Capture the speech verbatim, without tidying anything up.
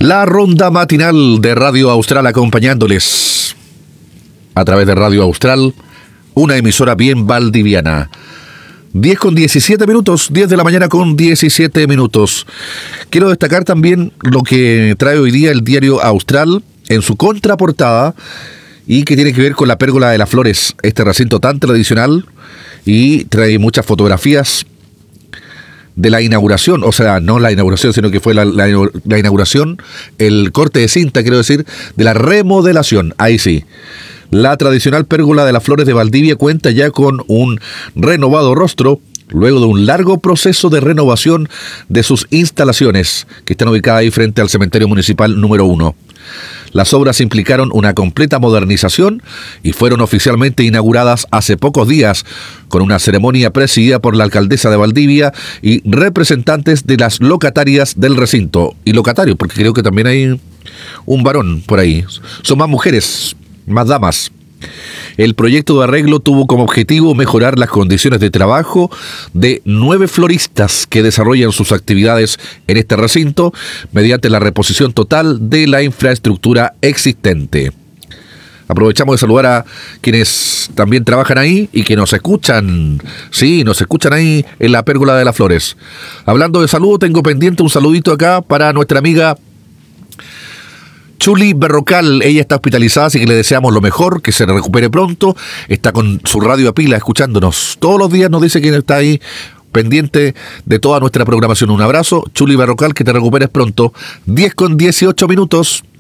La ronda matinal de Radio Austral acompañándoles a través de Radio Austral, una emisora bien valdiviana. diez con diecisiete minutos, diez de la mañana con diecisiete minutos. Quiero destacar también lo que trae hoy día el diario Austral en su contraportada y que tiene que ver con la Pérgola de las Flores, este recinto tan tradicional, y trae muchas fotografías de la inauguración, o sea, no la inauguración, sino que fue la, la, la inauguración, el corte de cinta, quiero decir, de la remodelación, ahí sí. La tradicional Pérgola de las Flores de Valdivia cuenta ya con un renovado rostro, luego de un largo proceso de renovación de sus instalaciones, que están ubicadas ahí frente al cementerio municipal número uno. Las obras implicaron una completa modernización y fueron oficialmente inauguradas hace pocos días, con una ceremonia presidida por la alcaldesa de Valdivia y representantes de las locatarias del recinto. Y locatarios, porque creo que también hay un varón por ahí. Son más mujeres, más damas. El proyecto de arreglo tuvo como objetivo mejorar las condiciones de trabajo de nueve floristas que desarrollan sus actividades en este recinto mediante la reposición total de la infraestructura existente. Aprovechamos de saludar a quienes también trabajan ahí y que nos escuchan. Sí, nos escuchan ahí en la Pérgola de las Flores. Hablando de salud, tengo pendiente un saludito acá para nuestra amiga Chuli Berrocal. Ella está hospitalizada, así que le deseamos lo mejor, que se recupere pronto. Está con su radio a pila escuchándonos todos los días, nos dice que está ahí pendiente de toda nuestra programación. Un abrazo, Chuli Berrocal, que te recuperes pronto. diez con dieciocho minutos.